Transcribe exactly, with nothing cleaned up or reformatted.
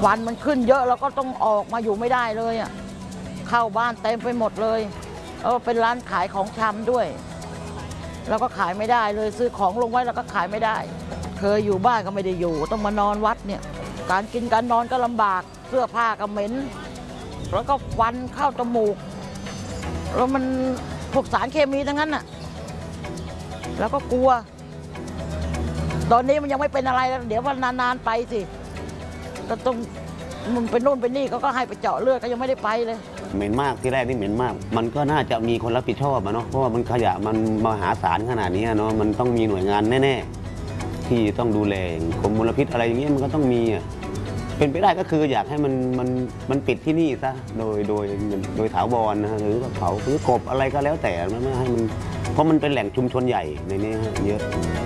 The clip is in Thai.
ควันมันขึ้นเยอะแล้วก็ต้องออกมาอยู่ไม่ได้เลยอ่ะเข้าบ้านเต็มไปหมดเลยเออเป็นร้านขายของชำด้วยแล้วก็ขายไม่ได้เลยซื้อของลงไว้แล้วก็ขายไม่ได้เคยอยู่บ้านก็ไม่ได้อยู่ต้องมานอนวัดเนี่ยการกินการนอนก็ลำบากเสื้อผ้าก็เหม็นแล้วก็ควันเข้าจมูกแล้วมันพวกสารเคมีทั้งนั้นน่ะแล้วก็กลัวตอนนี้มันยังไม่เป็นอะไรแล้วเดี๋ยววันนานๆไปสิก็ต้องมึงไปนู่นไปนี่เขาก็ให้ไปเจาะเลือดก็ยังไม่ได้ไปเลยเหม็นมากที่แรกนี่เหม็นมากมันก็น่าจะมีคนรับผิดชอบอะเนาะเพราะว่ามันขยะมันมหาศาลขนาดนี้เนาะมันต้องมีหน่วยงานแน่ๆที่ต้องดูแลกรมมลพิษอะไรอย่างเงี้ยมันก็ต้องมีอ่ะเป็นไปได้ก็คืออยากให้มันมันมันปิดที่นี่ซะโดยโดยโดยถาวรนะหรือเผาหรือกบอะไรก็แล้วแต่ไม่ให้มันเพราะมันเป็นแหล่งชุมชนใหญ่ในนี้เยอะ